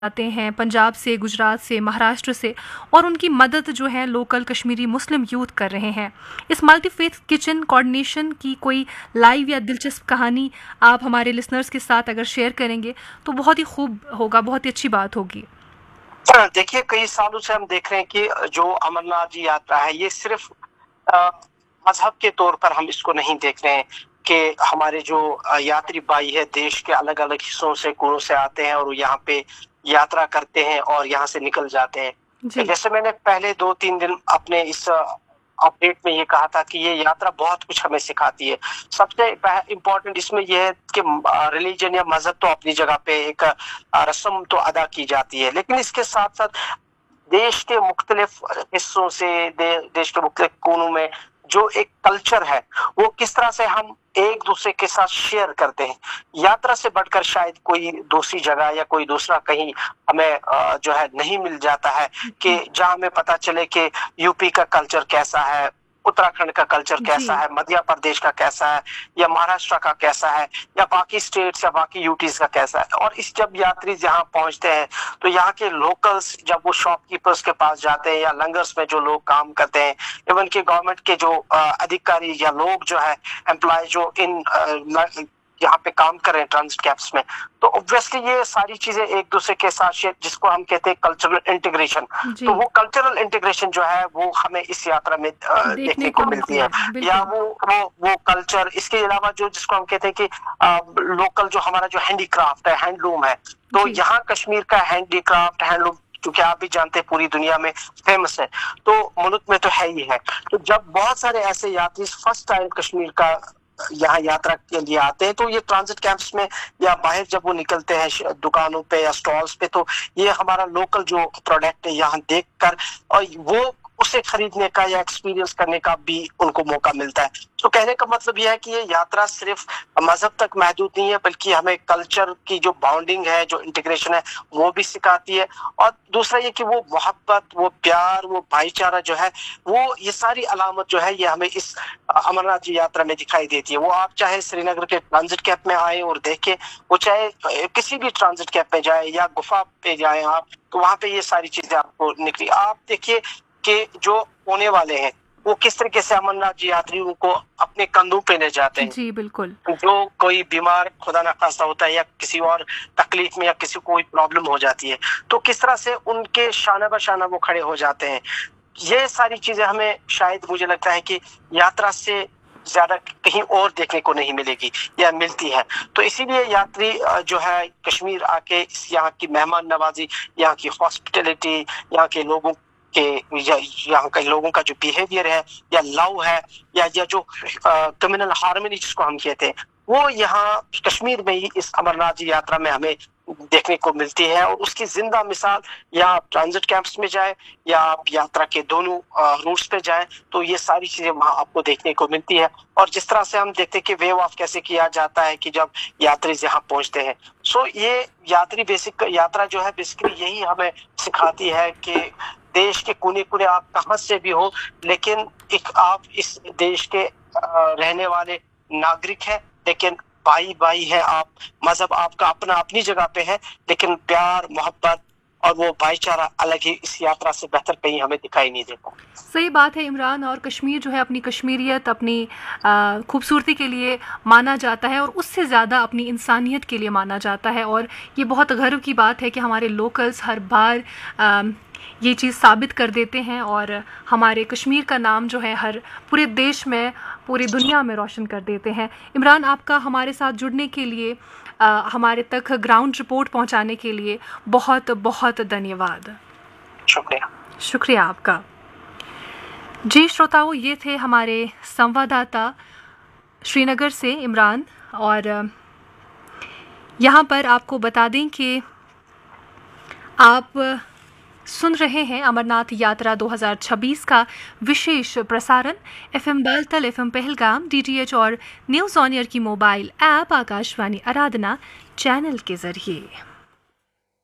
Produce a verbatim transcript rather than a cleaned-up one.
आते हैं पंजाब से, गुजरात से, महाराष्ट्र से, और उनकी मदद जो है लोकल कश्मीरी मुस्लिम यूथ कर रहे हैं। इस मल्टी फेथ किचन कोऑर्डिनेशन की कोई लाइव या दिलचस्प कहानी आप हमारे लिसनर्स के साथ अगर शेयर करेंगे तो बहुत ही खूब होगा, बहुत ही अच्छी बात होगी। देखिए, कई सालों से हम देख रहे हैं कि जो अमरनाथ जी यात्रा है ये सिर्फ मजहब के तौर पर हम इसको नहीं देख रहे हैं कि हमारे जो यात्री भाई है देश के अलग अलग हिस्सों से, कोनों से आते हैं और यहाँ पे यात्रा करते हैं और यहाँ से निकल जाते हैं। जैसे मैंने पहले दो तीन दिन अपने इस अपडेट में ये कहा था कि ये यात्रा बहुत कुछ हमें सिखाती है। सबसे इम्पोर्टेंट इसमें यह है कि रिलीजन या मजहब तो अपनी जगह पे एक रस्म तो अदा की जाती है, लेकिन इसके साथ साथ देश के मुख्तलिफ हिस्सों से, दे, देश के मुख्तलिफ कोनों में जो एक कल्चर है वो किस तरह से हम एक दूसरे के साथ शेयर करते हैं। यात्रा से बढ़कर शायद कोई दूसरी जगह या कोई दूसरा कहीं हमें जो है नहीं मिल जाता है कि जहां हमें पता चले कि यूपी का कल्चर कैसा है, उत्तराखंड का कल्चर कैसा है, मध्य प्रदेश का कैसा है, या महाराष्ट्र का कैसा है, या बाकी स्टेट्स या बाकी यूटीज का कैसा है। और इस जब यात्री यहाँ पहुंचते हैं तो यहाँ के लोकल्स जब वो शॉपकीपर्स के पास जाते हैं या लंगर्स में जो लोग काम करते हैं, इवन के गवर्नमेंट के जो अधिकारी या लोग जो है एम्प्लॉय जो इन यहाँ पे काम कर रहे हैं ट्रांजिट कैंप्स में, तो ऑब्वियसली ये सारी चीजें एक दूसरे के साथ शेयर, जिसको हम कहते हैं कल्चरल इंटीग्रेशन, तो वो कल्चरल इंटीग्रेशन जो है वो हमें इस यात्रा में देखने, देखने को मिलती है। या वो वो वो कल्चर, इसके अलावा जो जिसको हम कहते हैं कि आ, लोकल जो हमारा जो हैंडीक्राफ्ट है, हैंडलूम है, तो यहाँ कश्मीर का हैंडीक्राफ्ट, हैंडलूम क्योंकि आप भी जानते हैं पूरी दुनिया में फेमस है, तो मुल्क में तो है ही है। तो जब बहुत सारे ऐसे यात्री फर्स्ट टाइम कश्मीर का यहाँ यात्रा के लिए आते हैं तो ये ट्रांजिट कैंप्स में या बाहर जब वो निकलते हैं दुकानों पे या स्टॉल्स पे, तो ये हमारा लोकल जो प्रोडक्ट है यहाँ देखकर और वो उसे खरीदने का या एक्सपीरियंस करने का भी उनको मौका मिलता है। तो कहने का मतलब यह है कि ये यात्रा सिर्फ मजहब तक महदूद नहीं है, बल्कि हमें कल्चर की जो बॉन्डिंग है, जो इंटीग्रेशन है, वो भी सिखाती है। और दूसरा ये कि वो मोहब्बत, वो प्यार, वो भाईचारा जो है, वो ये सारी अलामत जो है ये हमें इस अमरनाथ जी यात्रा में दिखाई देती है। वो आप चाहे श्रीनगर के ट्रांजिट कैंप में आए और देखें, वो चाहे किसी भी ट्रांजिट कैंप में जाए या गुफा पे जाए आप, तो वहां पे ये सारी चीजें आपको निकली। आप देखिए कि जो होने वाले हैं वो किस तरीके से अमरनाथ जी यात्रियों को अपने कंधों पे ले जाते हैं। जी बिल्कुल। जो कोई बीमार खुदा ना खास्ता होता है या किसी और तकलीफ में या किसी को कोई प्रॉब्लम हो जाती है, तो किस तरह से उनके शाना बशाना वो खड़े हो जाते हैं। ये सारी चीजें हमें शायद मुझे लगता है कि यात्रा से ज्यादा कहीं और देखने को नहीं मिलेगी या मिलती है। तो इसीलिए यात्री जो है कश्मीर आके यहाँ की मेहमान नवाजी, यहाँ की हॉस्पिटलिटी, यहाँ के लोगों के यहाँ के लोगों का जो बिहेवियर है या लव है या या जो कम्युनल हार्मनी जिसको हम कहते हैं, वो यहाँ कश्मीर में ही इस अमरनाथ जी यात्रा में हमें देखने को मिलती है। और उसकी जिंदा मिसाल, या आप ट्रांजिट कैंप्स में जाए या आप यात्रा के दोनों रूट्स पे जाए, तो ये सारी चीजें वहां आपको देखने को मिलती है। और जिस तरह से हम देखते हैं कि वेव ऑफ कैसे किया जाता है कि जब यात्री यहाँ पहुंचते हैं, सो ये यात्री बेसिक यात्रा जो है बेसिकली यही हमें सिखाती है कि देश के कोने कोने आप कहां से भी हो, लेकिन एक आप इस देश के रहने वाले नागरिक हैं, लेकिन भाई भाई है आप, मजहब आपका अपना अपनी जगह पे है, लेकिन प्यार, मोहब्बत और वो भाईचारा अलग ही इस यात्रा से बेहतर कहीं हमें दिखाई नहीं देता। सही बात है इमरान, और कश्मीर जो है अपनी कश्मीरियत, अपनी खूबसूरती के लिए माना जाता है और उससे ज़्यादा अपनी इंसानियत के लिए माना जाता है। और ये बहुत गर्व की बात है कि हमारे लोकल्स हर बार आ, ये चीज़ साबित कर देते हैं और हमारे कश्मीर का नाम जो है हर पूरे देश में, पूरी दुनिया में रोशन कर देते हैं। इमरान, आपका हमारे साथ जुड़ने के लिए, आ, हमारे तक ग्राउंड रिपोर्ट पहुंचाने के लिए बहुत बहुत धन्यवाद। शुक्रिया। शुक्रिया आपका। जी श्रोताओं, ये थे हमारे संवाददाता श्रीनगर से इमरान। और यहाँ पर आपको बता दें कि आप सुन रहे हैं अमरनाथ यात्रा दो हज़ार छब्बीस का विशेष प्रसारण FM Baltal, FM Pahalgam, DTH और न्यूज़ ऑन एयर की मोबाइल ऐप आकाशवाणी आराधना चैनल के जरिए।